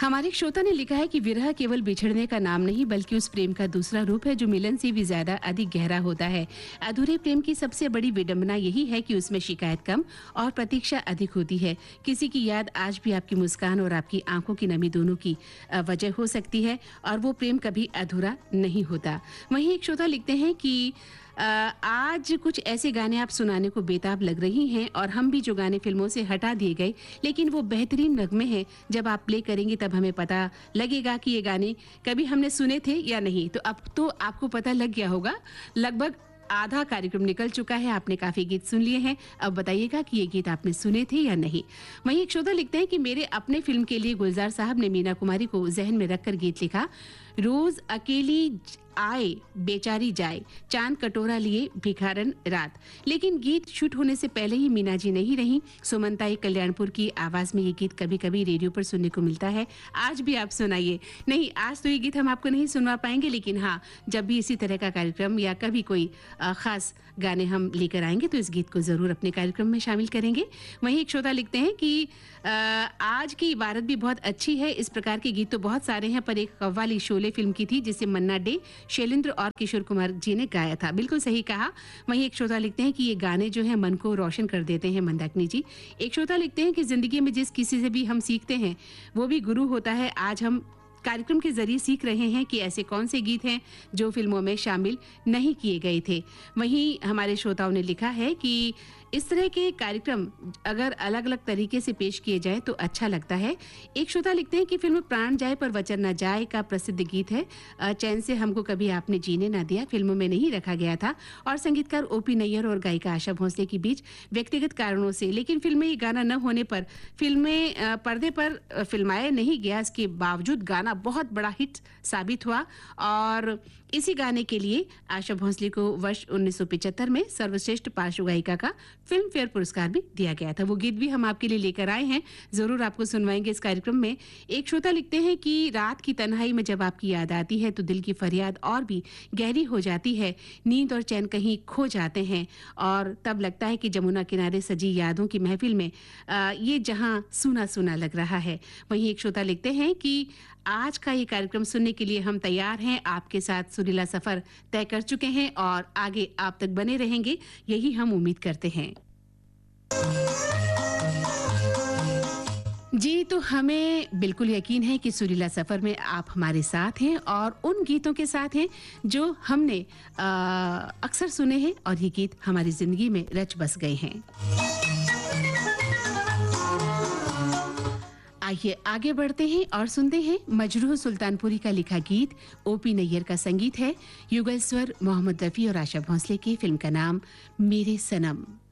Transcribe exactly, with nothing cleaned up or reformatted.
हमारे एक श्रोता ने लिखा है कि विरह केवल बिछड़ने का नाम नहीं बल्कि उस प्रेम का दूसरा रूप है जो मिलन से भी ज्यादा अधिक गहरा होता है। अधूरे प्रेम की सबसे बड़ी विडंबना यही है कि उसमें शिकायत कम और प्रतीक्षा अधिक होती है। किसी की याद आज भी आपकी मुस्कान और आपकी आंखों की नमी दोनों की अ, वजह हो सकती है और वो प्रेम कभी अधूरा नहीं होता। वहीं एक श्रोता लिखते हैं कि अ, आज कुछ ऐसे गाने आप सुनाने को बेताब लग रही हैं और हम भी जो गाने फिल्मों से हटा दिए गए लेकिन वो बेहतरीन नगमे हैं, जब आप प्ले करेंगे तब हमें पता लगेगा कि ये गाने कभी हमने सुने थे या नहीं। तो अब तो आपको पता लग गया होगा। लगभग आधा कार्यक्रम निकल चुका है, आपने काफी गीत सुन लिए हैं। अब बताइएगा कि ये गीत आपने सुने थे या नहीं। वहीं एक श्रोता लिखते हैं कि मेरे अपने फिल्म के लिए गुलजार साहब ने मीना कुमारी को जहन में रखकर गीत लिखा। रोज अकेली आए बेचारी जाए, चांद कटोरा लिए भिखारन रात। लेकिन गीत शूट होने से पहले ही मीना जी नहीं रही। सुमनताई कल्याणपुर की आवाज में ये गीत कभी कभी रेडियो पर सुनने को मिलता है। आज भी आप सुनाइए। नहीं, आज तो ये गीत हम आपको नहीं सुनवा पाएंगे, लेकिन हाँ, जब भी इसी तरह का कार्यक्रम या कभी कोई आ, खास गाने हम लेकर आएंगे तो इस गीत को जरूर अपने कार्यक्रम में शामिल करेंगे। वहीं एक श्रोता लिखते हैं कि आ, आज की इबारत भी बहुत अच्छी है। इस प्रकार के गीत तो बहुत सारे हैं, पर एक कव्वाली शोले फिल्म की थी जिसे मन्ना डे, शैलेंद्र और किशोर कुमार जी ने गाया था। बिल्कुल सही कहा। वहीं एक श्रोता लिखते हैं कि ये गाने जो है मन को रोशन कर देते हैं। मंदाकिनी जी। एक श्रोता लिखते हैं कि जिंदगी में जिस किसी से भी हम सीखते हैं वो भी गुरु होता है। आज हम कार्यक्रम के जरिए सीख रहे हैं कि ऐसे कौन से गीत हैं जो फिल्मों में शामिल नहीं किए गए थे। वहीं हमारे श्रोताओं ने लिखा है कि इस तरह के कार्यक्रम अगर अलग अलग तरीके से पेश किए जाए तो अच्छा लगता है। एक श्रोता लिखते हैं कि फिल्म प्राण जाए पर वचन न जाए का प्रसिद्ध गीत है। चैन से हमको कभी आपने जीने ना दिया फिल्मों में नहीं रखा गया था और संगीतकार ओपी नैयर और गायिका आशा भोसले के बीच व्यक्तिगत कारणों से, लेकिन फिल्म में ये गाना न होने पर फिल्में पर्दे पर फिल्माया नहीं गया। इसके बावजूद गाना बहुत बड़ा हिट साबित हुआ और इसी गाने के लिए आशा भोसले को वर्ष उन्नीस सौ पचहत्तर में सर्वश्रेष्ठ पार्श्व गायिका का फिल्म फेयर पुरस्कार भी दिया गया था। वो गीत भी हम आपके लिए लेकर आए हैं, जरूर आपको सुनवाएंगे इस कार्यक्रम में। एक श्रोता लिखते हैं कि रात की तन्हाई में जब आपकी याद आती है तो दिल की फरियाद और भी गहरी हो जाती है। नींद और चैन कहीं खो जाते हैं और तब लगता है कि जमुना किनारे सजी यादों की महफिल में आ, ये जहां सूना सूना लग रहा है। वहीं एक श्रोता लिखते हैं कि आज का ये कार्यक्रम सुनने के लिए हम तैयार हैं। आपके साथ सुरीला सफर तय कर चुके हैं और आगे आप तक बने रहेंगे, यही हम उम्मीद करते हैं। जी, तो हमें बिल्कुल यकीन है कि सुरीला सफर में आप हमारे साथ हैं और उन गीतों के साथ हैं जो हमने अक्सर सुने हैं और ये गीत हमारी जिंदगी में रच बस गए हैं। आइए आगे बढ़ते हैं और सुनते हैं मजरूह सुल्तानपुरी का लिखा गीत। ओपी नैयर का संगीत है, युगल स्वर मोहम्मद रफी और आशा भोसले की। फिल्म का नाम मेरे सनम।